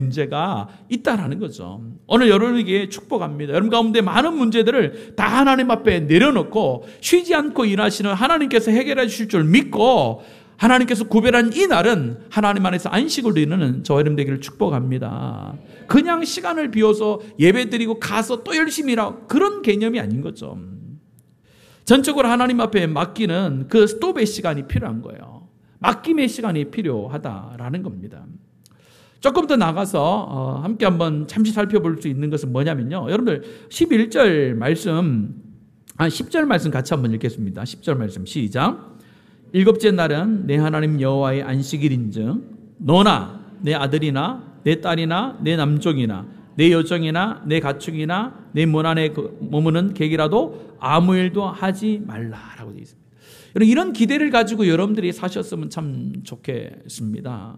문제가 있다라는 거죠. 오늘 여러분에게 축복합니다. 여러분 가운데 많은 문제들을 다 하나님 앞에 내려놓고 쉬지 않고 일하시는 하나님께서 해결해 주실 줄 믿고 하나님께서 구별한 이 날은 하나님 안에서 안식을 누리는 저와 여러분 되기를 축복합니다. 그냥 시간을 비워서 예배드리고 가서 또 열심히 일하고 그런 개념이 아닌 거죠. 전적으로 하나님 앞에 맡기는 그 스톱의 시간이 필요한 거예요. 맡김의 시간이 필요하다라는 겁니다. 조금 더 나가서 함께 한번 잠시 살펴볼 수 있는 것은 뭐냐면요. 여러분들 11절 말씀, 10절 말씀 같이 한번 읽겠습니다. 10절 말씀 시작. 일곱째 날은 내 하나님 여호와의 안식일인즉 너나 내 아들이나 내 딸이나 내 남종이나 내 여종이나 내 가축이나 내 문 안에 머무는 객이라도 아무 일도 하지 말라라고 되어 있습니다. 여러분 이런 기대를 가지고 여러분들이 사셨으면 참 좋겠습니다.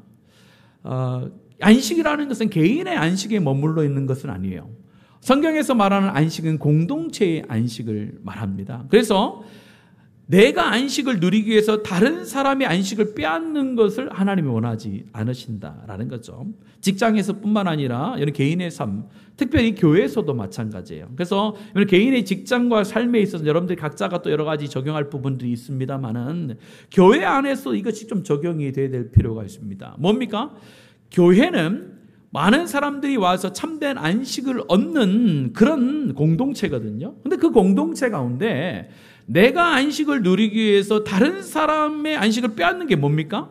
안식이라는 것은 개인의 안식에 머물러 있는 것은 아니에요. 성경에서 말하는 안식은 공동체의 안식을 말합니다. 그래서 내가 안식을 누리기 위해서 다른 사람의 안식을 빼앗는 것을 하나님이 원하지 않으신다라는 거죠. 직장에서뿐만 아니라 여러 개인의 삶, 특별히 교회에서도 마찬가지예요. 그래서 개인의 직장과 삶에 있어서 여러분들이 각자가 또 여러 가지 적용할 부분들이 있습니다만은 교회 안에서 이것이 좀 적용이 돼야 될 필요가 있습니다. 뭡니까? 교회는 많은 사람들이 와서 참된 안식을 얻는 그런 공동체거든요. 근데 그 공동체 가운데 내가 안식을 누리기 위해서 다른 사람의 안식을 빼앗는 게 뭡니까?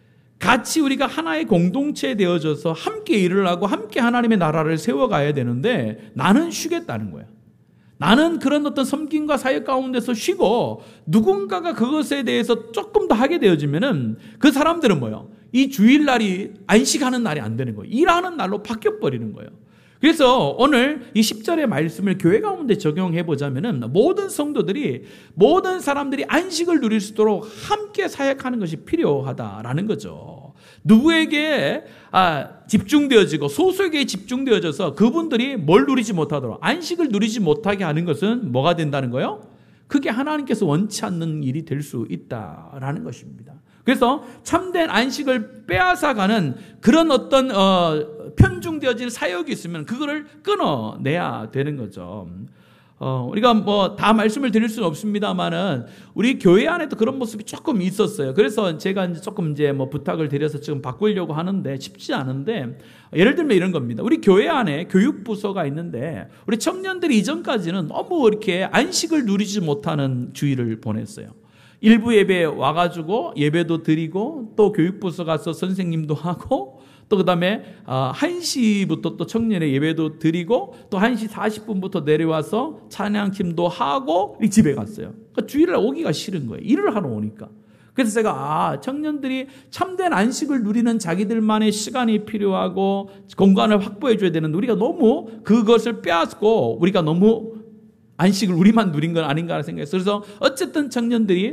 같이 우리가 하나의 공동체에 되어져서 함께 일을 하고 함께 하나님의 나라를 세워가야 되는데 나는 쉬겠다는 거야. 나는 그런 어떤 섬김과 사역 가운데서 쉬고 누군가가 그것에 대해서 조금 더 하게 되어지면은 그 사람들은 뭐예요? 이 주일날이 안식하는 날이 안 되는 거예요. 일하는 날로 바뀌어버리는 거예요. 그래서 오늘 이 10절의 말씀을 교회 가운데 적용해 보자면은 모든 성도들이 모든 사람들이 안식을 누릴 수 있도록 함께 사역하는 것이 필요하다라는 거죠. 누구에게 집중되어지고 소수에게 집중되어져서 그분들이 뭘 누리지 못하도록 안식을 누리지 못하게 하는 것은 뭐가 된다는 거예요? 그게 하나님께서 원치 않는 일이 될 수 있다라는 것입니다. 그래서 참된 안식을 빼앗아가는 그런 어떤 편중되어진 사역이 있으면 그거를 끊어내야 되는 거죠. 우리가 뭐 다 말씀을 드릴 수는 없습니다만은 우리 교회 안에도 그런 모습이 조금 있었어요. 그래서 제가 이제 조금 뭐 부탁을 드려서 지금 바꾸려고 하는데 쉽지 않은데 예를 들면 이런 겁니다. 우리 교회 안에 교육부서가 있는데 우리 청년들이 이전까지는 너무 이렇게 안식을 누리지 못하는 주의를 보냈어요. 일부 예배에 와가지고 예배도 드리고 또 교육부서 가서 선생님도 하고 또 그 다음에 1시부터 또 청년의 예배도 드리고 또 1시 40분부터 내려와서 찬양팀도 하고 집에 갔어요. 그러니까 주일날 오기가 싫은 거예요. 일을 하러 오니까. 그래서 제가 청년들이 참된 안식을 누리는 자기들만의 시간이 필요하고 공간을 확보해 줘야 되는데 우리가 너무 그것을 빼앗고 우리가 너무 안식을 우리만 누린 건 아닌가 생각했어요. 그래서 어쨌든 청년들이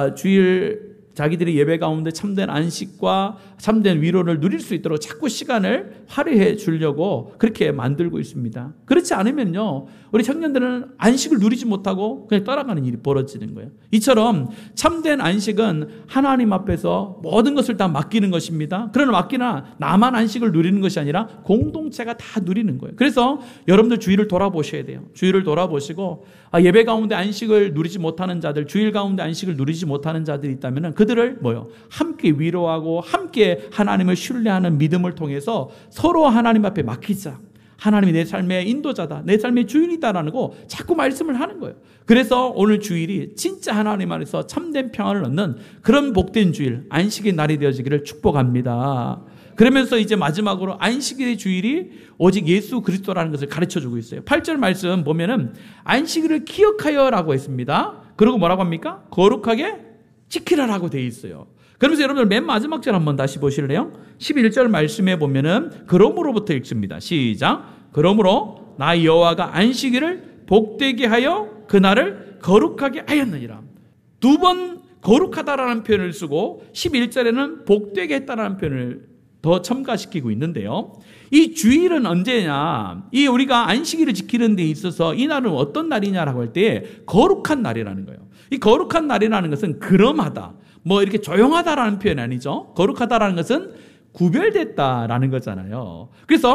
주일 자기들이 예배 가운데 참된 안식과 참된 위로를 누릴 수 있도록 자꾸 시간을 할애해 주려고 그렇게 만들고 있습니다. 그렇지 않으면요, 우리 청년들은 안식을 누리지 못하고 그냥 따라가는 일이 벌어지는 거예요. 이처럼 참된 안식은 하나님 앞에서 모든 것을 다 맡기는 것입니다. 그러나 맡기나 나만 안식을 누리는 것이 아니라 공동체가 다 누리는 거예요. 그래서 여러분들 주위를 돌아보셔야 돼요. 주위를 돌아보시고 예배 가운데 안식을 누리지 못하는 자들, 주일 가운데 안식을 누리지 못하는 자들이 있다면 그들을 함께 위로하고 함께 하나님을 신뢰하는 믿음을 통해서 서로 하나님 앞에 맡기자. 하나님이 내 삶의 인도자다. 내 삶의 주인이다라는 거 자꾸 말씀을 하는 거예요. 그래서 오늘 주일이 진짜 하나님 안에서 참된 평안을 얻는 그런 복된 주일, 안식의 날이 되어지기를 축복합니다. 그러면서 이제 마지막으로 안식일의 주일이 오직 예수 그리스도라는 것을 가르쳐주고 있어요. 8절 말씀 보면은 안식일을 기억하여라고 했습니다. 그리고 뭐라고 합니까? 거룩하게 지키라라고 되어 있어요. 그러면서 여러분들 맨 마지막 절 한번 다시 보실래요? 11절 말씀에 보면은 그러므로부터 읽습니다. 시작. 그러므로 나 여호와가 안식일을 복되게 하여 그날을 거룩하게 하였느니라. 두 번 거룩하다라는 표현을 쓰고 11절에는 복되게 했다라는 표현을 더 첨가시키고 있는데요. 이 주일은 언제냐? 이 우리가 안식일을 지키는 데 있어서 이 날은 어떤 날이냐라고 할 때 거룩한 날이라는 거예요. 이 거룩한 날이라는 것은 그럼하다, 이렇게 조용하다라는 표현이 아니죠. 거룩하다라는 것은 구별됐다라는 거잖아요. 그래서